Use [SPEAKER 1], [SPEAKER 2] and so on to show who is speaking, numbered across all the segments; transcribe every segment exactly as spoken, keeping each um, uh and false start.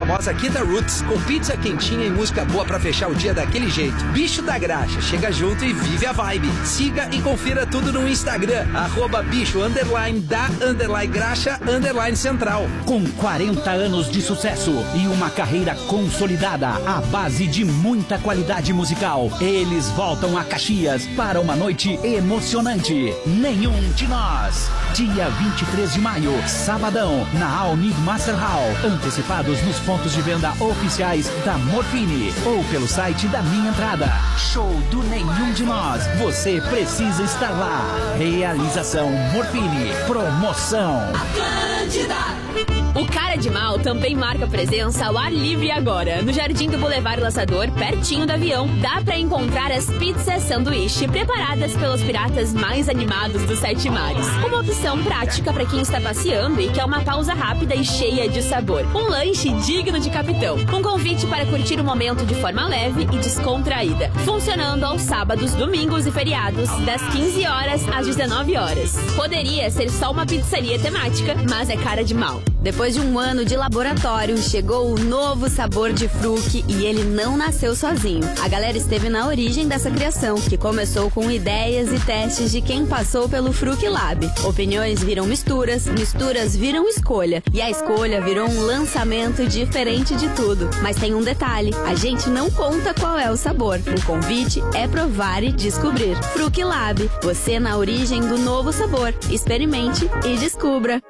[SPEAKER 1] famosa Quinta Roots, com pizza quentinha e música boa pra fechar o dia daquele jeito. Bicho da Graxa, chega junto e vive a vibe. Siga e confira tudo no Instagram, arroba bicho underline da underline graxa underline central.
[SPEAKER 2] Com quarenta anos de sucesso e uma carreira consolidada à base de muita qualidade musical, eles voltam a Caxias para uma noite emocionante. Nenhum de Nós. Dia vinte e três de maio, sabadão, na All Need Master Hall. Antecipados nos pontos de venda oficiais da Morfine ou pelo site da Minha Entrada. Show do Nenhum de Nós. Você precisa estar lá. Realização Morfine. Promoção
[SPEAKER 3] Atlântida. O Cara de Mal também marca presença ao ar livre agora, no Jardim do Boulevard Laçador, pertinho do avião. Dá pra encontrar as pizzas sanduíche preparadas pelos piratas mais animados dos sete mares. Uma opção prática pra quem está passeando e quer uma pausa rápida e cheia de sabor. Um lanche digno de capitão. Um convite para curtir o momento de forma leve e descontraída. Funcionando aos sábados, domingos e feriados, das quinze horas às dezenove horas. Poderia ser só uma pizzaria temática, mas é Cara de Mal.
[SPEAKER 4] Depois de um ano de laboratório, chegou o novo sabor de Fruc e ele não nasceu sozinho. A galera esteve na origem dessa criação, que começou com ideias e testes de quem passou pelo Fruc Lab. Opiniões viram misturas, misturas viram escolha, e a escolha virou um lançamento diferente de tudo. Mas tem um detalhe, a gente não conta qual é o sabor. O convite é provar e descobrir. Fruc Lab, você na origem do novo sabor. Experimente e descubra.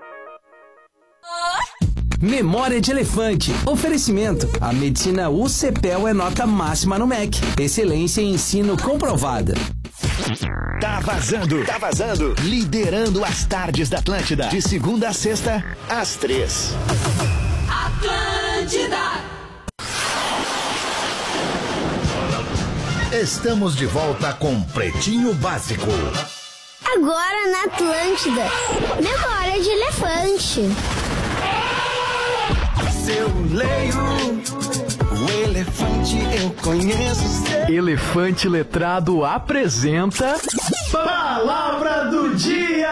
[SPEAKER 1] Memória de Elefante. Oferecimento. A medicina U C P E L é nota máxima no M E C. Excelência em ensino comprovada.
[SPEAKER 5] Tá vazando. Tá vazando. Liderando as tardes da Atlântida. De segunda a sexta, às três.
[SPEAKER 3] Atlântida.
[SPEAKER 5] Estamos de volta com Pretinho Básico.
[SPEAKER 6] Agora na Atlântida. Memória de Elefante.
[SPEAKER 7] Eu leio o elefante, eu conheço.
[SPEAKER 8] Elefante Letrado apresenta Palavra do Dia.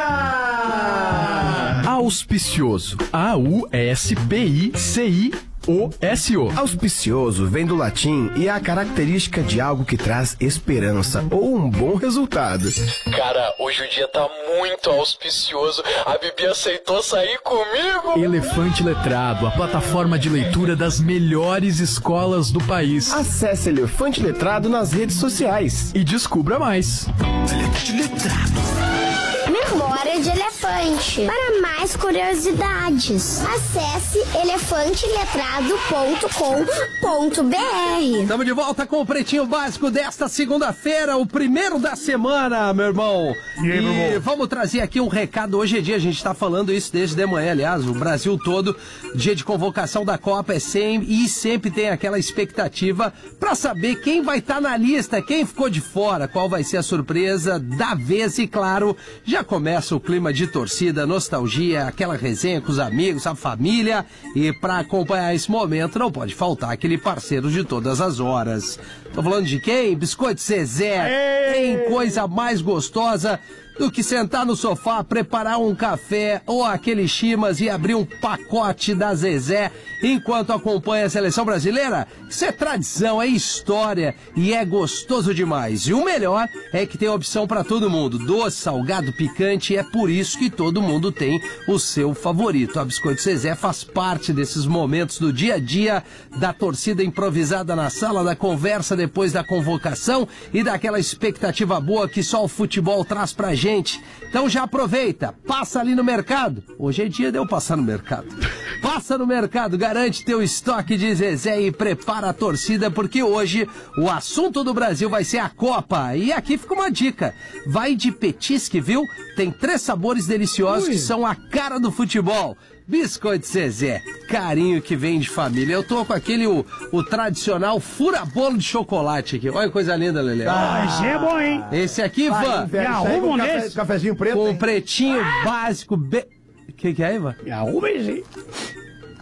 [SPEAKER 8] Auspicioso. A U S P I C I O S O.
[SPEAKER 9] Auspicioso vem do latim e é a característica de algo que traz esperança ou um bom resultado.
[SPEAKER 10] Cara, hoje o dia tá muito auspicioso. A Bibi aceitou sair comigo.
[SPEAKER 8] Elefante Letrado, a plataforma de leitura das melhores escolas do país.
[SPEAKER 9] Acesse Elefante Letrado nas redes sociais
[SPEAKER 8] e descubra mais.
[SPEAKER 7] Elefante Letrado.
[SPEAKER 6] Memória de Elefante. Para mais curiosidades, acesse elefante letrado ponto com ponto b r.
[SPEAKER 1] Estamos de volta com o Pretinho Básico desta segunda-feira, o primeiro da semana, meu irmão.
[SPEAKER 11] E aí, meu
[SPEAKER 1] E
[SPEAKER 11] irmão?
[SPEAKER 1] vamos trazer aqui um recado. Hoje é dia, a gente está falando isso desde de manhã, aliás, o Brasil todo, dia de convocação da Copa é sempre, e sempre tem aquela expectativa para saber quem vai estar tá na lista, quem ficou de fora, qual vai ser a surpresa da vez e, claro, já começa o clima de torcida, nostalgia, aquela resenha com os amigos, a família, e para acompanhar esse momento não pode faltar aquele parceiro de todas as horas. Tô falando de quem? Biscoito Zezé. Tem coisa mais gostosa do que sentar no sofá, preparar um café ou aquele chimas e abrir um pacote da Zezé enquanto acompanha a seleção brasileira? Isso é tradição, é história e é gostoso demais. E o melhor é que tem opção para todo mundo, doce, salgado, picante, e é por isso que todo mundo tem o seu favorito. A Biscoito Zezé faz parte desses momentos do dia a dia, da torcida improvisada na sala, da conversa depois da convocação e daquela expectativa boa que só o futebol traz pra gente. Então já aproveita, passa ali no mercado. Hoje é dia de eu passar no mercado. Passa no mercado, garante teu estoque de Zezé e prepara a torcida, porque hoje o assunto do Brasil vai ser a Copa. E aqui fica uma dica, vai de petisque, viu? Tem três sabores deliciosos Ui. que são a cara do futebol. Biscoito Zezé, carinho que vem de família. Eu tô com aquele, o, o tradicional fura-bolo de chocolate aqui. Olha que coisa linda, Lelê.
[SPEAKER 11] Ah, esse é bom, hein?
[SPEAKER 1] Esse aqui, Ivan.
[SPEAKER 11] Me arruma um
[SPEAKER 9] café,
[SPEAKER 11] desse.
[SPEAKER 9] Cafezinho preto.
[SPEAKER 1] Com
[SPEAKER 9] hein?
[SPEAKER 1] pretinho ah. básico. Be... Que que é, Ivan?
[SPEAKER 11] Me arruma esse.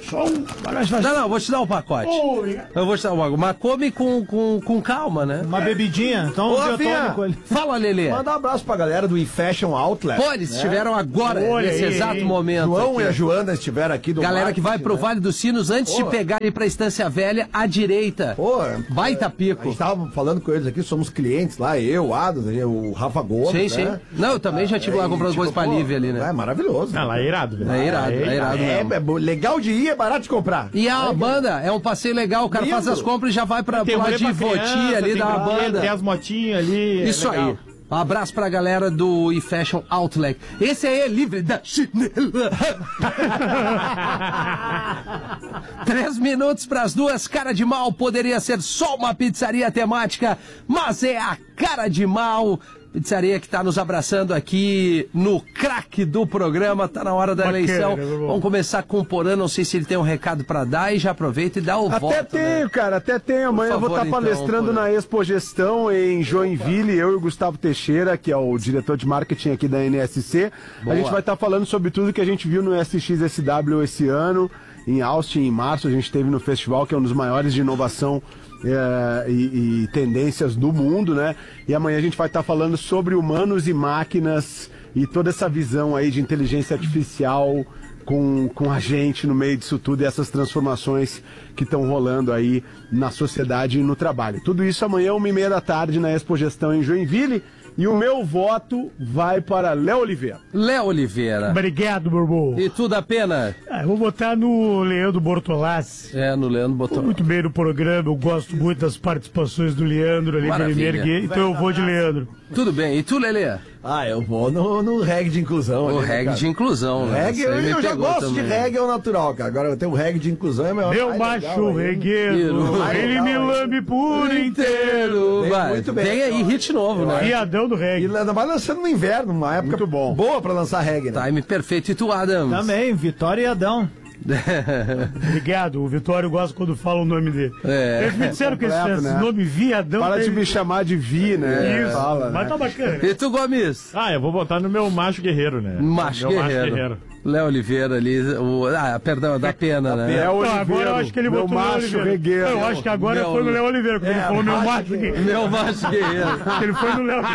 [SPEAKER 11] Só um.
[SPEAKER 1] Não, não, eu vou te dar um pacote.
[SPEAKER 11] Oh,
[SPEAKER 1] eu vou te dar um pacote. Mas come com, com, com calma, né?
[SPEAKER 12] Uma bebidinha. Então
[SPEAKER 9] Ô,
[SPEAKER 12] eu tomo com ele.
[SPEAKER 1] Fala, Lelê.
[SPEAKER 9] Manda um abraço pra galera do eFashion Outlet.
[SPEAKER 1] Pô, eles
[SPEAKER 9] né?
[SPEAKER 1] estiveram agora,
[SPEAKER 11] Olha
[SPEAKER 1] nesse
[SPEAKER 11] aí,
[SPEAKER 1] exato
[SPEAKER 11] hein?
[SPEAKER 1] momento.
[SPEAKER 9] João
[SPEAKER 1] aqui.
[SPEAKER 9] e a Joana estiveram aqui do
[SPEAKER 1] Galera que vai pro
[SPEAKER 9] né?
[SPEAKER 1] Vale dos Sinos, antes
[SPEAKER 9] Pô.
[SPEAKER 1] de pegarem pra Estância Velha, à direita.
[SPEAKER 9] Pô,
[SPEAKER 1] Baita
[SPEAKER 9] A
[SPEAKER 1] pico.
[SPEAKER 9] gente tava falando com eles aqui, somos clientes lá, eu, o Adas, o Rafa Gomes,
[SPEAKER 1] Sim,
[SPEAKER 9] né?
[SPEAKER 1] sim. Não, eu também já tive lá
[SPEAKER 9] É,
[SPEAKER 1] comprando
[SPEAKER 9] e,
[SPEAKER 1] coisa pra
[SPEAKER 9] pô,
[SPEAKER 1] Lívia ali, né?
[SPEAKER 9] É maravilhoso.
[SPEAKER 12] Ah, lá é irado, velho.
[SPEAKER 1] É irado, é irado
[SPEAKER 9] É,
[SPEAKER 1] mesmo.
[SPEAKER 9] é bo- legal de ir, é barato de comprar.
[SPEAKER 1] E a banda, é um passeio legal, o cara
[SPEAKER 9] Lindo.
[SPEAKER 1] faz as compras e já vai pra,
[SPEAKER 12] Tem
[SPEAKER 1] pro lado
[SPEAKER 12] rolê
[SPEAKER 1] de
[SPEAKER 12] pra
[SPEAKER 1] Voti
[SPEAKER 12] criança,
[SPEAKER 1] ali,
[SPEAKER 12] tem
[SPEAKER 1] da
[SPEAKER 12] brinquedo,
[SPEAKER 1] banda.
[SPEAKER 12] Tem as motinhas ali. é
[SPEAKER 1] Isso
[SPEAKER 12] legal.
[SPEAKER 1] aí. Um abraço pra galera do eFashion Outlet. Esse aí é livre da chinela. Três minutos pras duas. Cara de Mal poderia ser só uma pizzaria temática, mas é a Cara de Mal. Pizzaria que tá nos abraçando aqui no craque do programa. Tá na hora da
[SPEAKER 11] Bacana,
[SPEAKER 1] eleição.
[SPEAKER 11] meu irmão.
[SPEAKER 1] Vamos começar com o Porã. Não sei se ele tem um recado pra dar e já aproveita e dá o
[SPEAKER 13] Até
[SPEAKER 1] voto.
[SPEAKER 13] tenho,
[SPEAKER 1] né?
[SPEAKER 13] cara, até tenho. Amanhã eu vou
[SPEAKER 1] favor,
[SPEAKER 13] estar palestrando
[SPEAKER 1] então,
[SPEAKER 13] na Expo Gestão em Joinville, eu e o Gustavo Teixeira, que é o diretor de marketing aqui da N S C.
[SPEAKER 1] Boa.
[SPEAKER 13] A gente vai estar falando sobre tudo que a gente viu no S X S W esse ano, em Austin, em março. A gente teve no festival, que é um dos maiores de inovação é, e, e tendências do mundo, né? E amanhã a gente vai estar falando sobre humanos e máquinas e toda essa visão aí de inteligência artificial com, com a gente no meio disso tudo e essas transformações que estão rolando aí na sociedade e no trabalho. Tudo isso amanhã, uma e meia da tarde, na Expo Gestão em Joinville. E o meu voto vai para Léo Oliveira.
[SPEAKER 1] Léo Oliveira.
[SPEAKER 11] Obrigado, meu irmão.
[SPEAKER 1] E tu da pena?
[SPEAKER 11] Ah, eu vou votar no Leandro Bortolassi.
[SPEAKER 1] É, no Leandro botou.
[SPEAKER 11] Muito bem no programa, eu gosto muito das participações do Leandro ali,
[SPEAKER 1] Maravilha.
[SPEAKER 11] dele me erguer, então eu vou de Leandro.
[SPEAKER 1] Tudo bem. E tu, Lelê?
[SPEAKER 9] Ah, eu vou no, no reggae de inclusão.
[SPEAKER 1] O
[SPEAKER 9] ali, né,
[SPEAKER 1] reggae
[SPEAKER 9] cara?
[SPEAKER 1] de inclusão, né?
[SPEAKER 9] Reggae,
[SPEAKER 1] Isso
[SPEAKER 9] eu,
[SPEAKER 1] aí me
[SPEAKER 9] eu já
[SPEAKER 1] pegou
[SPEAKER 9] gosto
[SPEAKER 1] também.
[SPEAKER 9] de reggae, é o natural, cara. Agora eu tenho o reggae de inclusão, é meu.
[SPEAKER 11] Meu
[SPEAKER 9] mais
[SPEAKER 11] macho
[SPEAKER 9] legal, aí.
[SPEAKER 11] regueiro,
[SPEAKER 9] Mais
[SPEAKER 11] ele
[SPEAKER 9] legal,
[SPEAKER 11] me
[SPEAKER 9] aí.
[SPEAKER 11] lambe por inteiro.
[SPEAKER 9] Vem
[SPEAKER 1] Vai,
[SPEAKER 9] muito bem.
[SPEAKER 1] Vem aí, hit novo, né?
[SPEAKER 11] Viadão do
[SPEAKER 9] E
[SPEAKER 11] reggae.
[SPEAKER 9] ainda mais lançando no inverno, uma época
[SPEAKER 13] Muito bom.
[SPEAKER 9] boa pra lançar reggae, né?
[SPEAKER 1] Time perfeito. E tu, Adams?
[SPEAKER 12] Também, Vitória e Adão.
[SPEAKER 11] Obrigado, o Vitório gosta quando fala o nome dele.
[SPEAKER 1] É.
[SPEAKER 11] Eles me disseram que esse,
[SPEAKER 13] Completo,
[SPEAKER 11] esse
[SPEAKER 13] né?
[SPEAKER 11] nome Viadão...
[SPEAKER 13] Para de
[SPEAKER 11] tem-
[SPEAKER 13] me chamar de Vi, né?
[SPEAKER 11] Isso,
[SPEAKER 13] Fala,
[SPEAKER 11] mas
[SPEAKER 13] né?
[SPEAKER 11] tá bacana.
[SPEAKER 1] E tu, Gomes?
[SPEAKER 14] Ah, eu vou botar no meu macho guerreiro, né?
[SPEAKER 1] Macho
[SPEAKER 14] meu
[SPEAKER 1] Guerreiro.
[SPEAKER 14] macho guerreiro.
[SPEAKER 1] Léo Oliveira ali. O... Ah, perdão, da pena, né?
[SPEAKER 13] Léo
[SPEAKER 11] Não, agora eu
[SPEAKER 13] Oliveira,
[SPEAKER 11] acho que ele
[SPEAKER 13] meu
[SPEAKER 11] botou o Léo
[SPEAKER 13] macho
[SPEAKER 11] Oliveira.
[SPEAKER 13] regueiro.
[SPEAKER 11] Eu acho que agora
[SPEAKER 1] Meu-
[SPEAKER 11] foi no Léo Oliveira, quando ele falou meu macho.
[SPEAKER 1] Meu macho guerreiro.
[SPEAKER 11] Ele foi no Léo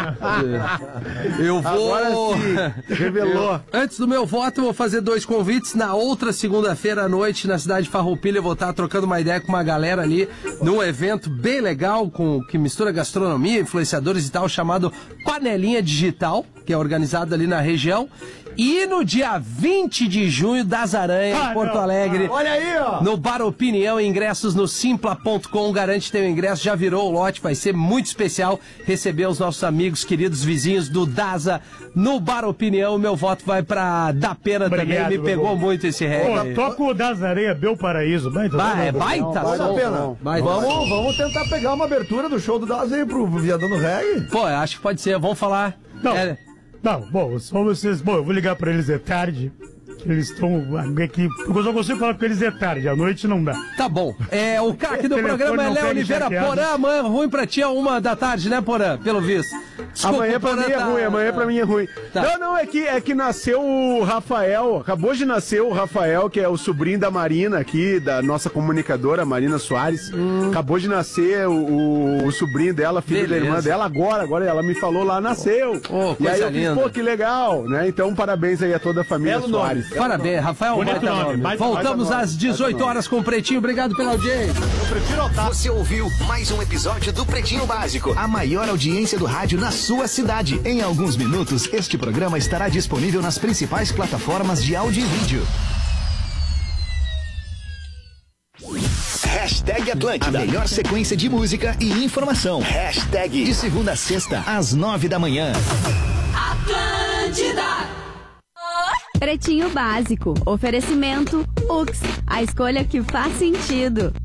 [SPEAKER 1] Eu vou.
[SPEAKER 13] Agora sim, revelou.
[SPEAKER 1] Eu- Antes do meu voto, eu vou fazer dois convites. Na outra segunda-feira à noite, na cidade de Farroupilha, eu vou estar trocando uma ideia com uma galera ali, num evento bem legal, com, que mistura gastronomia, influenciadores e tal, chamado Panelinha Digital, que é organizado ali na região. E no dia vinte de junho, das Aranhas,
[SPEAKER 11] Ah,
[SPEAKER 1] em Porto
[SPEAKER 11] não.
[SPEAKER 1] Alegre.
[SPEAKER 9] Olha aí, ó.
[SPEAKER 1] No Bar Opinião, ingressos no simpla ponto com, garante teu ingresso, já virou o lote, vai ser muito especial receber os nossos amigos, queridos vizinhos do Daza no Bar Opinião. Meu voto vai pra Da Pena
[SPEAKER 11] Obrigado,
[SPEAKER 1] também, me
[SPEAKER 11] meu
[SPEAKER 1] pegou
[SPEAKER 11] irmão.
[SPEAKER 1] muito esse
[SPEAKER 11] Pô,
[SPEAKER 1] reggae.
[SPEAKER 11] toca o das Areias, Bel Paraíso. Baita,
[SPEAKER 1] Bah, é baita
[SPEAKER 9] Vale a
[SPEAKER 1] som.
[SPEAKER 9] pena.
[SPEAKER 1] Baita.
[SPEAKER 9] Vamos, vamos tentar pegar uma abertura do show do Daz aí pro Viadão do Reggae.
[SPEAKER 1] Pô, eu acho que pode ser, vamos falar.
[SPEAKER 11] Não,
[SPEAKER 1] É,
[SPEAKER 11] não, bom, só vocês. Bom, eu vou ligar pra eles de tarde. que Eles estão aqui. Eu só consigo falar com eles de tarde, à noite não dá.
[SPEAKER 1] Tá bom. É, o craque do
[SPEAKER 11] Telefone
[SPEAKER 1] programa é
[SPEAKER 11] não
[SPEAKER 1] Léo
[SPEAKER 11] pega
[SPEAKER 1] Oliveira.
[SPEAKER 11] chateado.
[SPEAKER 1] Porã, amanhã ruim pra ti é uma da tarde, né, Porã? Pelo visto. Desculpa,
[SPEAKER 13] Amanhã pra
[SPEAKER 1] Porã
[SPEAKER 13] mim é
[SPEAKER 1] tá-
[SPEAKER 13] ruim, amanhã pra mim é ruim.
[SPEAKER 1] Tá.
[SPEAKER 13] Não, não, é que, é que nasceu o Rafael, acabou de nascer o Rafael, que é o sobrinho da Marina aqui, da nossa comunicadora, Marina Soares. Acabou de nascer o, o, o sobrinho dela, filho
[SPEAKER 1] Beleza.
[SPEAKER 13] da irmã dela, agora, agora ela me falou lá, nasceu.
[SPEAKER 1] Oh,
[SPEAKER 13] e aí
[SPEAKER 1] coisa
[SPEAKER 13] eu fiz,
[SPEAKER 1] linda.
[SPEAKER 13] pô, que legal, né? Então parabéns aí a toda a família
[SPEAKER 9] Belo nome.
[SPEAKER 13] Soares.
[SPEAKER 1] Parabéns, Rafael.
[SPEAKER 14] Bonito
[SPEAKER 1] baita
[SPEAKER 14] nome,
[SPEAKER 1] nome.
[SPEAKER 14] baita-
[SPEAKER 1] Voltamos
[SPEAKER 13] baita nome,
[SPEAKER 1] às dezoito horas com o Pretinho. Obrigado pela audiência.
[SPEAKER 5] Você ouviu mais um episódio do Pretinho Básico, a maior audiência do rádio na sua cidade. Em alguns minutos, este programa estará disponível nas principais plataformas de áudio e vídeo. Hashtag Atlântida, a melhor sequência de música e informação. Hashtag de segunda a sexta, às nove da manhã.
[SPEAKER 4] Atlântida! Pretinho Básico. Oferecimento Ux. A escolha que faz sentido.